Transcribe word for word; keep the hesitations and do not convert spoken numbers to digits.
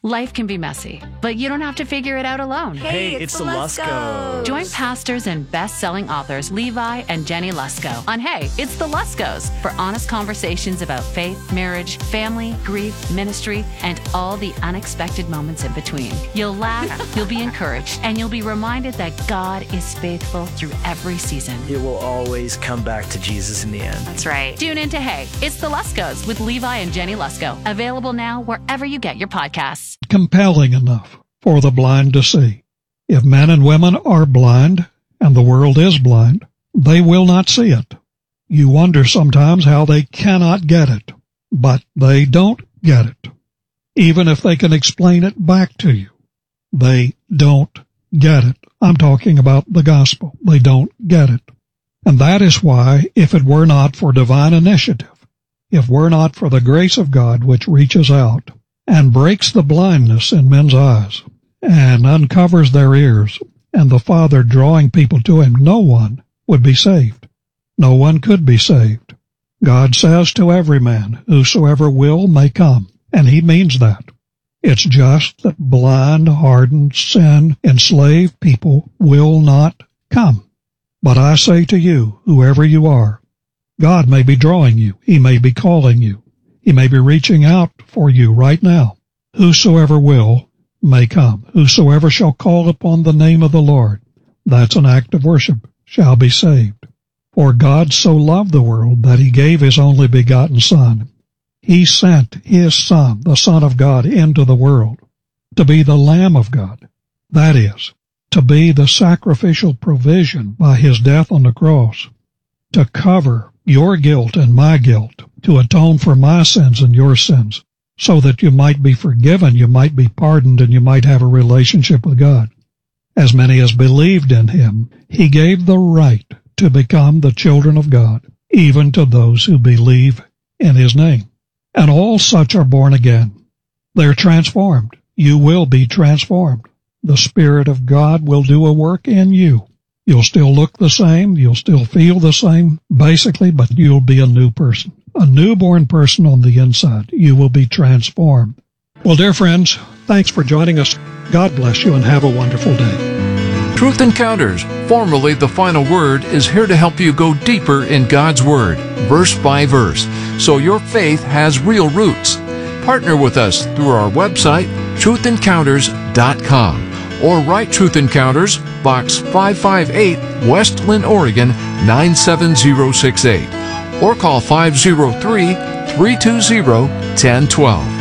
Life can be messy, but you don't have to figure it out alone. Hey, hey it's, it's the Luskos. Join pastors and best-selling authors Levi and Jenny Lusko on Hey, It's the Luskos for honest conversations about faith, marriage, family, grief, ministry, and all the unexpected moments in between. You'll laugh, you'll be encouraged, and you'll be reminded that God is faithful through every season. It will always come back to Jesus in the end. That's right. Tune in to Hey, It's the Luskos with Levi and Jenny Lusko. Available now wherever you get your podcasts. Compelling enough for the blind to see. If men and women are blind, and the world is blind, they will not see it. You wonder sometimes how they cannot get it, but they don't get it. Even if they can explain it back to you, they don't get it. I'm talking about the gospel. They don't get it. And that is why, if it were not for divine initiative, if were not for the grace of God which reaches out and breaks the blindness in men's eyes and uncovers their ears, and the Father drawing people to him, no one would be saved. No one could be saved. God says to every man, whosoever will may come, and he means that. It's just that blind, hardened, sin, enslaved people will not come. But I say to you, whoever you are, God may be drawing you. He may be calling you. He may be reaching out for you right now. Whosoever will may come. Whosoever shall call upon the name of the Lord, that's an act of worship, shall be saved. For God so loved the world that he gave his only begotten Son. He sent his Son, the Son of God, into the world to be the Lamb of God. That is, to be the sacrificial provision by his death on the cross, to cover your guilt and my guilt, to atone for my sins and your sins, so that you might be forgiven, you might be pardoned, and you might have a relationship with God. As many as believed in him, he gave the right to become the children of God, even to those who believe in his name. And all such are born again. They're transformed. You will be transformed. The Spirit of God will do a work in you. You'll still look the same, you'll still feel the same, basically, but you'll be a new person. A newborn person on the inside. You will be transformed. Well, dear friends, thanks for joining us. God bless you and have a wonderful day. Truth Encounters, formerly The Final Word, is here to help you go deeper in God's Word, verse by verse, so your faith has real roots. Partner with us through our website, truth encounters dot com, or write Truth Encounters, Box five five eight, West Linn, Oregon, nine seven zero six eight, or call five oh three, three two zero, one oh one two.